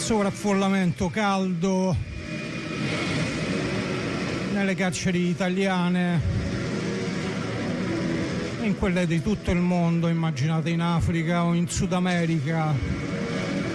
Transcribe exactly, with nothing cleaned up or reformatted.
sovraffollamento, caldo nelle carceri italiane, in quelle di tutto il mondo, immaginate in Africa o in Sud America.